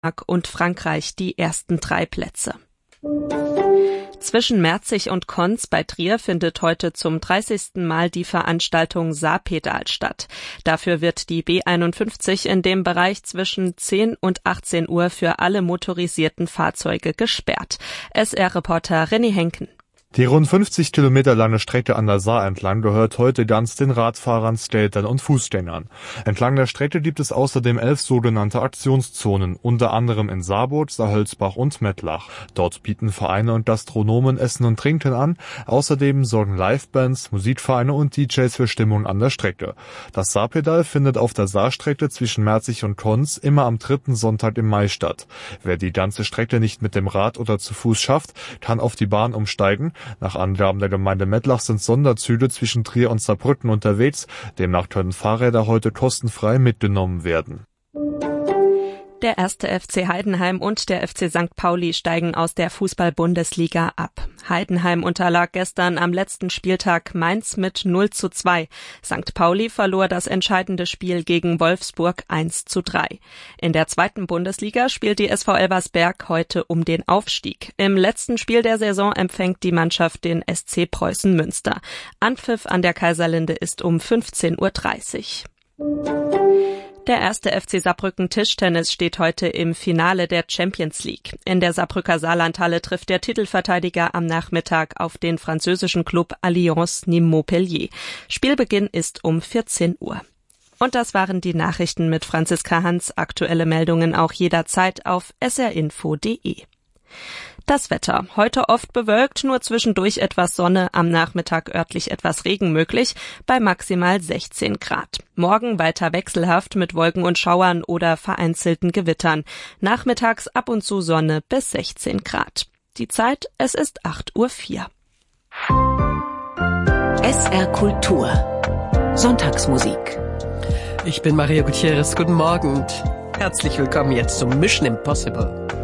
und Frankreich die ersten 3 Plätze. Zwischen Merzig und Konz bei Trier findet heute zum 30. Mal die Veranstaltung Saarpedal statt. Dafür wird die B51 in dem Bereich zwischen 10 und 18 Uhr für alle motorisierten Fahrzeuge gesperrt. SR-Reporter René Henken. Die rund 50 Kilometer lange Strecke an der Saar entlang gehört heute ganz den Radfahrern, Skatern und Fußgängern. Entlang der Strecke gibt es außerdem 11 sogenannte Aktionszonen, unter anderem in Saarburg, Saarhölzbach und Mettlach. Dort bieten Vereine und Gastronomen Essen und Trinken an. Außerdem sorgen Livebands, Musikvereine und DJs für Stimmung an der Strecke. Das Saarpedal findet auf der Saarstrecke zwischen Merzig und Konz immer am 3. Sonntag im Mai statt. Wer die ganze Strecke nicht mit dem Rad oder zu Fuß schafft, kann auf die Bahn umsteigen. Nach Angaben der Gemeinde Mettlach sind Sonderzüge zwischen Trier und Saarbrücken unterwegs. Demnach können Fahrräder heute kostenfrei mitgenommen werden. Der 1. FC Heidenheim und der FC St. Pauli steigen aus der Fußball-Bundesliga ab. Heidenheim unterlag gestern am letzten Spieltag Mainz mit 0:2. St. Pauli verlor das entscheidende Spiel gegen Wolfsburg 1:3. In der 2. Bundesliga spielt die SV Elversberg heute um den Aufstieg. Im letzten Spiel der Saison empfängt die Mannschaft den SC Preußen Münster. Anpfiff an der Kaiserlinde ist um 15:30 Uhr. Der 1. FC Saarbrücken Tischtennis steht heute im Finale der Champions League. In der Saarbrücker Saarlandhalle trifft der Titelverteidiger am Nachmittag auf den französischen Club Alliance Nîmes-Montpellier. Spielbeginn ist um 14 Uhr. Und das waren die Nachrichten mit Franziska Hans. Aktuelle Meldungen auch jederzeit auf srinfo.de. Das Wetter. Heute oft bewölkt, nur zwischendurch etwas Sonne, am Nachmittag örtlich etwas Regen möglich, bei maximal 16 Grad. Morgen weiter wechselhaft mit Wolken und Schauern oder vereinzelten Gewittern. Nachmittags ab und zu Sonne bis 16 Grad. Die Zeit, es ist 8:04 Uhr. SR Kultur. Sonntagsmusik. Ich bin Maria Gutierrez. Guten Morgen und herzlich willkommen jetzt zum Mission Impossible.